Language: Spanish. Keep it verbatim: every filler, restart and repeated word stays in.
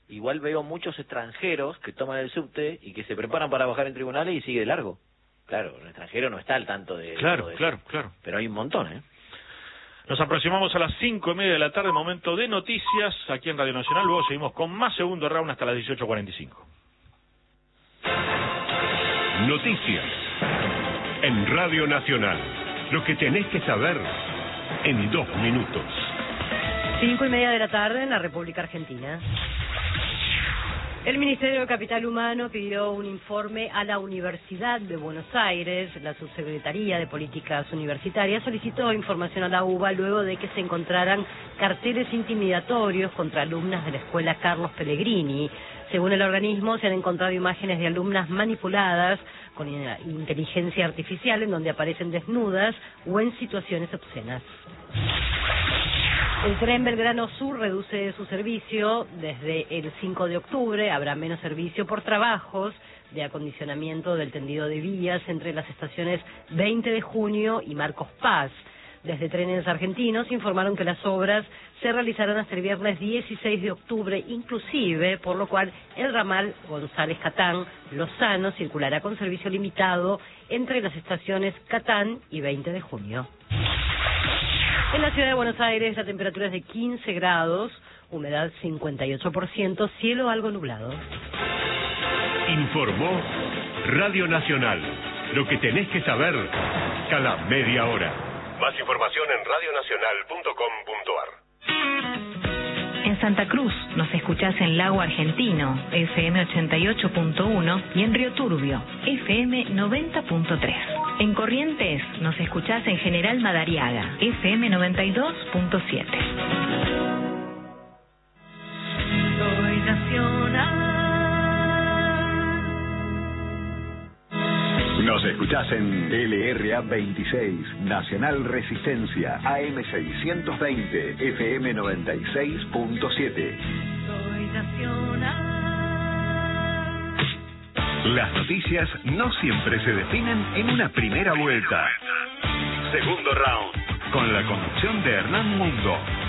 igual veo muchos extranjeros que toman el subte y que se preparan para bajar en tribunales y sigue de largo. Claro, el extranjero no está al tanto de... Claro, de claro, eso. claro. Pero hay un montón, ¿eh? Nos aproximamos a las cinco y media de la tarde, momento de noticias aquí en Radio Nacional. Luego seguimos con más segundo round hasta las dieciocho cuarenta y cinco. Noticias en Radio Nacional. Lo que tenés que saber en dos minutos. Cinco y media de la tarde en la República Argentina. El Ministerio de Capital Humano pidió un informe a la Universidad de Buenos Aires. La Subsecretaría de Políticas Universitarias solicitó información a la U B A luego de que se encontraran carteles intimidatorios contra alumnas de la Escuela Carlos Pellegrini. Según el organismo, se han encontrado imágenes de alumnas manipuladas con inteligencia artificial en donde aparecen desnudas o en situaciones obscenas. El tren Belgrano Sur reduce su servicio desde el cinco de octubre. Habrá menos servicio por trabajos de acondicionamiento del tendido de vías entre las estaciones veinte de junio y Marcos Paz. Desde Trenes Argentinos informaron que las obras se realizarán hasta el viernes dieciséis de octubre inclusive, por lo cual el ramal González Catán Lozano circulará con servicio limitado entre las estaciones Catán y veinte de junio. En la ciudad de Buenos Aires la temperatura es de quince grados, humedad cincuenta y ocho por ciento, cielo algo nublado. Informó Radio Nacional. Lo que tenés que saber cada media hora. Más información en radio nacional punto com punto ar. En Santa Cruz nos escuchás en Lago Argentino, F M ochenta y ocho punto uno, y en Río Turbio, F M noventa punto tres. En Corrientes nos escuchás en General Madariaga, F M noventa y dos punto siete. Soy nacional. Nos escuchás en L R A veintiséis, Nacional Resistencia, A M seiscientos veinte, F M noventa y seis punto siete. Soy nacional. Las noticias no siempre se definen en una primera vuelta. Segundo round, con la conducción de Hernán Mundo.